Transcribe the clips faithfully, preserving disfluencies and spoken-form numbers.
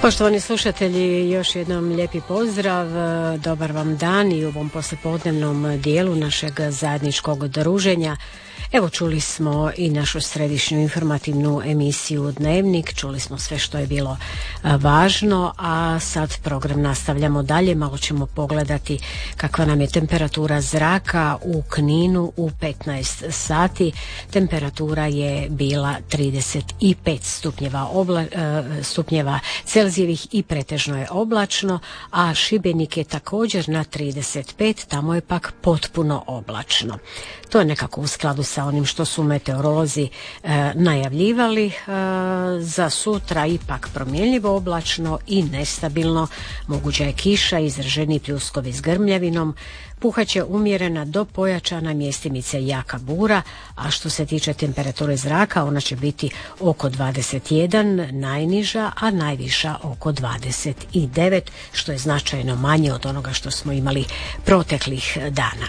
Poštovani slušatelji, još jednom lijepi pozdrav, dobar vam dan i u ovom poslijepodnevnom dijelu našeg zajedničkog druženja. Evo, čuli smo i našu središnju informativnu emisiju Dnevnik, čuli smo sve što je bilo važno, a sad program nastavljamo dalje. Malo ćemo pogledati kakva nam je temperatura zraka u Kninu u petnaest sati. Temperatura je bila trideset pet stupnjeva, obla, stupnjeva Celzijevih i pretežno je oblačno, a Šibenik je također na trideset pet, tamo je pak potpuno oblačno. To je nekako u skladu sa onim što su meteorolozi e, najavljivali. E, za sutra ipak promjenljivo oblačno i nestabilno, moguća je kiša, izraženi pljuskovi s grmljavinom, puhaće umjerena do pojačana, mjestimice jaka bura, a što se tiče temperature zraka, ona će biti oko dvadeset jedan najniža, a najviša oko dvadeset devet, što je značajno manje od onoga što smo imali proteklih dana.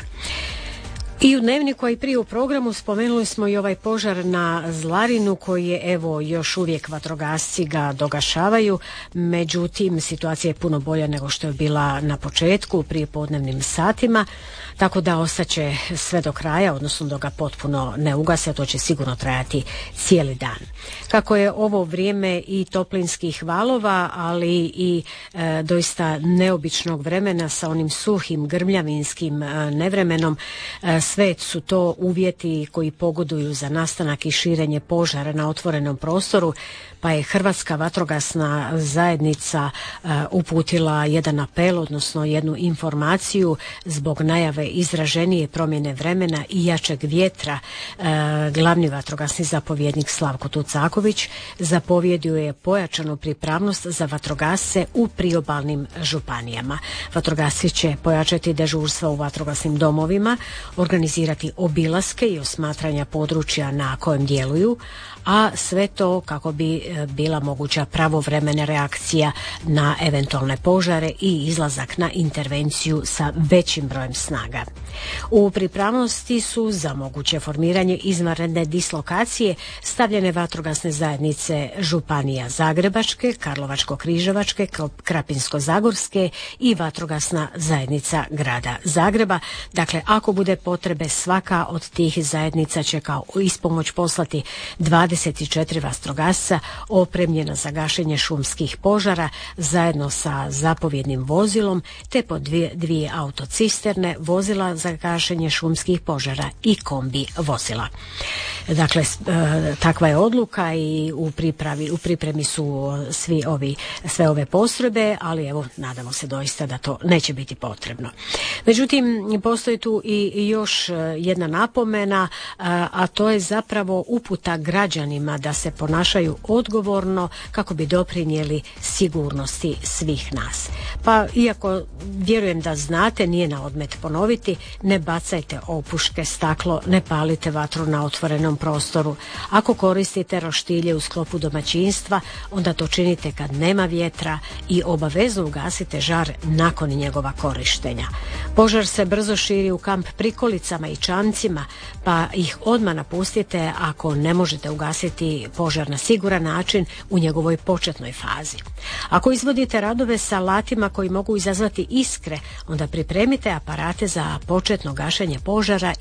I u Dnevniku, a i prije u programu spomenuli smo i ovaj požar na Zlarinu koji je, evo, još uvijek vatrogasci ga dogašavaju, međutim situacija je puno bolja nego što je bila na početku u prijepodnevnim satima, tako da ostaće sve do kraja, odnosno dok ga potpuno ne ugase, to će sigurno trajati cijeli dan. Kako je ovo vrijeme i toplinskih valova, ali i e, doista neobičnog vremena sa onim suhim grmljavinskim e, nevremenom, e, sve su to uvjeti koji pogoduju za nastanak i širenje požara na otvorenom prostoru, pa je Hrvatska vatrogasna zajednica uh, uputila jedan apel, odnosno jednu informaciju zbog najave izraženije promjene vremena i jačeg vjetra. Uh, glavni vatrogasni zapovjednik Slavko Tucaković zapovjedio je pojačanu pripravnost za vatrogasce u priobalnim županijama. Vatrogasci će pojačati dežurstva u vatrogasnim domovima, organizirati obilaske i osmatranja područja na kojem djeluju, a sve to kako bi bila moguća pravovremena reakcija na eventualne požare i izlazak na intervenciju sa većim brojem snaga. U pripravnosti su za moguće formiranje izvanredne dislokacije stavljene vatrogasne zajednice županija Zagrebačke, Karlovačko-križevačke, Krapinsko-zagorske i vatrogasna zajednica grada Zagreba. Dakle, ako bude potrebe, svaka od tih zajednica će kao ispomoć poslati dvadeset četiri vatrogasca opremljena za gašenje šumskih požara zajedno sa zapovjednim vozilom te po dvije, dvije autocisterne, vozila za gašenje šumskih požara i kombi vozila. Dakle, e, takva je odluka i u pripravi, u pripremi su svi ovi, sve ove postrojbe, ali evo, nadamo se doista da to neće biti potrebno. Međutim, postoji tu i još jedna napomena, a to je zapravo uputa građanima da se ponašaju odgovorno kako bi doprinijeli sigurnosti svih nas. Pa iako vjerujem da znate, nije na odmet ponoviti, ne bacajte opuške, staklo, ne palite vatru na otvorenom prostoru. Ako koristite roštilje u sklopu domaćinstva, onda to činite kad nema vjetra i obavezno ugasite žar nakon njegova korištenja. Požar se brzo širi u kamp prikolicama i čamcima, pa ih odmah napustite ako ne možete ugasiti požar na siguran način u njegovoj početnoj fazi. Ako izvodite radove sa alatima koji mogu izazvati iskre, onda pripremite aparate za početno gašenje požara